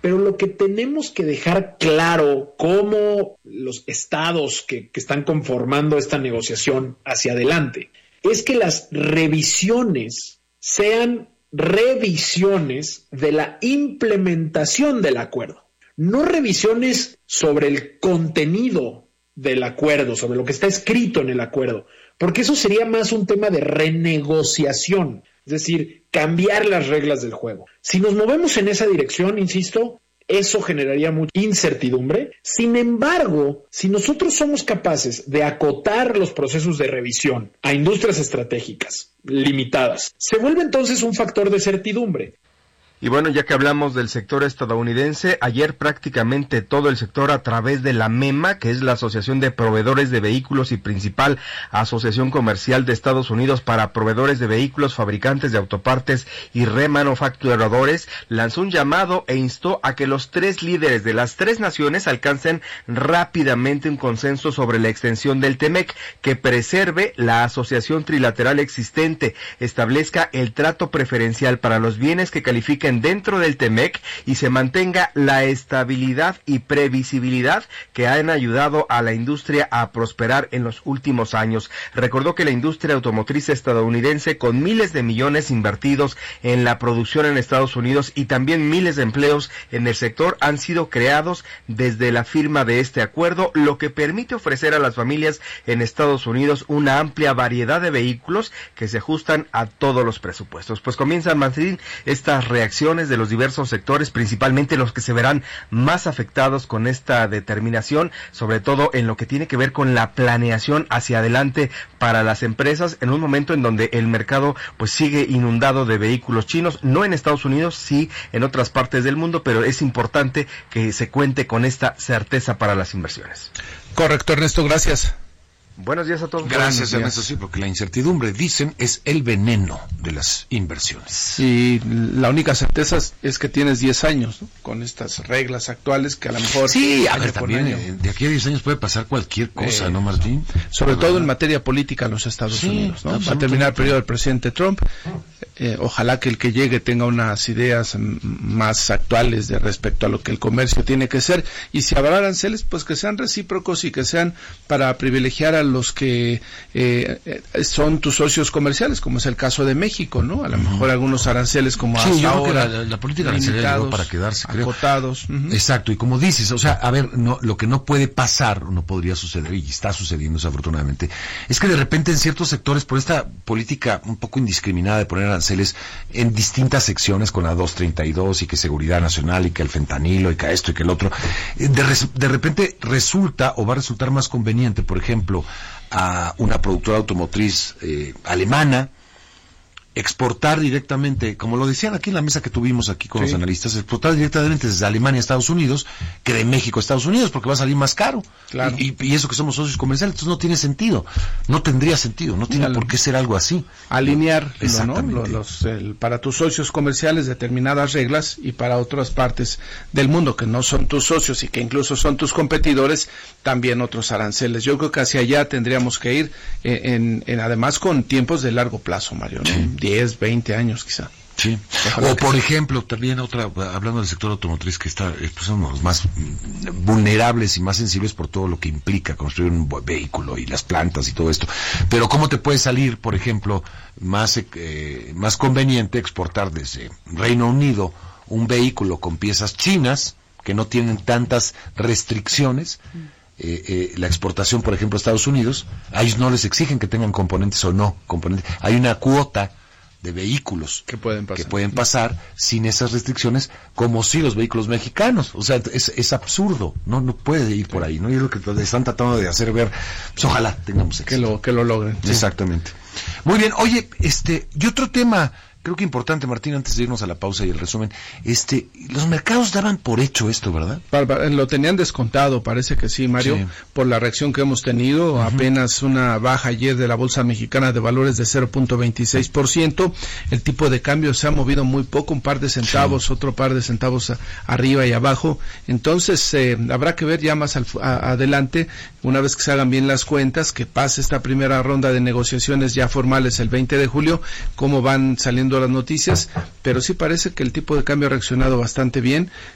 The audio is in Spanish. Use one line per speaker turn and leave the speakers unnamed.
pero lo que tenemos que dejar claro como los estados que están conformando esta negociación hacia adelante es que las revisiones sean revisiones de la implementación del acuerdo, no revisiones sobre el contenido del acuerdo, sobre lo que está escrito en el acuerdo, porque eso sería más un tema de renegociación, es decir, cambiar las reglas del juego. Si nos movemos en esa dirección, insisto, eso generaría mucha incertidumbre. Sin embargo, si nosotros somos capaces de acotar los procesos de revisión a industrias estratégicas limitadas, se vuelve entonces un factor de certidumbre.
Y bueno, ya que hablamos del sector estadounidense, ayer prácticamente todo el sector a través de la MEMA, que es la Asociación de Proveedores de Vehículos y principal asociación comercial de Estados Unidos para proveedores de vehículos, fabricantes de autopartes y remanufacturadores, lanzó un llamado e instó a que los 3 líderes de las 3 naciones alcancen rápidamente un consenso sobre la extensión del TEMEC, que preserve la asociación trilateral existente, establezca el trato preferencial para los bienes que califiquen dentro del TEMEC y se mantenga la estabilidad y previsibilidad que han ayudado a la industria a prosperar en los últimos años. Recordó que la industria automotriz estadounidense, con miles de millones invertidos en la producción en Estados Unidos y también miles de empleos en el sector, han sido creados desde la firma de este acuerdo, lo que permite ofrecer a las familias en Estados Unidos una amplia variedad de vehículos que se ajustan a todos los presupuestos. Pues comienzan, Martín, estas reacciones de los diversos sectores, principalmente los que se verán más afectados con esta determinación, sobre todo en lo que tiene que ver con la planeación hacia adelante para las empresas, en un momento en donde el mercado pues sigue inundado de vehículos chinos, no en Estados Unidos, sí en otras partes del mundo, pero es importante que se cuente con esta certeza para las inversiones.
Correcto, Ernesto, gracias.
Buenos días a todos.
Gracias, Ernesto. Sí, porque la incertidumbre, dicen, es el veneno de las inversiones.
Y la única certeza es que tienes 10 años, ¿no? Con estas reglas actuales que a lo mejor...
Sí, a ver, también de aquí a 10 años puede pasar cualquier cosa, ¿no, Martín?
Sobre todo en materia política en los Estados Unidos, ¿no? Va a terminar el periodo del presidente Trump. Ojalá que el que llegue tenga unas ideas más actuales de respecto a lo que el comercio tiene que ser. Y si habrá aranceles, pues que sean recíprocos y que sean para privilegiar a los que son tus socios comerciales, como es el caso de México, ¿no? A lo mejor algunos aranceles como hasta ahora,
la política arancelaria llegó para quedarse, creo.
Acotados.
Exacto, y como dices, o sea, a ver, no, lo que no puede pasar, no podría suceder, y está sucediendo desafortunadamente, es que de repente en ciertos sectores, por esta política un poco indiscriminada de poner aranceles en distintas secciones, con la 232 y que seguridad nacional y que el fentanilo y que esto y que el otro, de repente resulta o va a resultar más conveniente, por ejemplo, a una productora automotriz alemana exportar directamente, como lo decían aquí en la mesa que tuvimos aquí con los analistas, exportar directamente desde Alemania a Estados Unidos que de México a Estados Unidos, porque va a salir más caro.
Claro.
Y eso que somos socios comerciales, entonces no tiene sentido, no tendría sentido, no tiene por qué ser algo así.
Alinear, ¿no? Para tus socios comerciales determinadas reglas y para otras partes del mundo que no son tus socios y que incluso son tus competidores, también otros aranceles. Yo creo que hacia allá tendríamos que ir, además con tiempos de largo plazo, Mario, ¿no?
Sí.
10, 20 años quizá.
Sí. O por ejemplo, también hablando del sector automotriz, que está, pues, uno de los más vulnerables y más sensibles por todo lo que implica construir un vehículo y las plantas y todo esto. Pero ¿cómo te puede salir, por ejemplo, más conveniente exportar desde Reino Unido un vehículo con piezas chinas que no tienen tantas restricciones? La exportación, por ejemplo, a Estados Unidos, a ellos no les exigen que tengan componentes o no componentes. Hay una cuota de vehículos
que pueden
pasar sin esas restricciones, como si los vehículos mexicanos. O sea, es absurdo, no puede ir por ahí, ¿no? Y es lo que están tratando de hacer ver, pues ojalá tengamos éxito.
Que lo logren.
Exactamente. Muy bien, oye, y otro tema creo que importante, Martín, antes de irnos a la pausa y el resumen, los mercados daban por hecho esto, ¿verdad?
Lo tenían descontado, parece que sí, Mario, sí, por la reacción que hemos tenido, apenas una baja ayer de la Bolsa Mexicana de Valores de 0.26%, el tipo de cambio se ha movido muy poco, un par de centavos, otro par de centavos arriba y abajo, entonces habrá que ver ya más adelante, una vez que se hagan bien las cuentas, que pase esta primera ronda de negociaciones ya formales el 20 de julio, cómo van saliendo las noticias, pero sí parece que el tipo de cambio ha reaccionado bastante bien,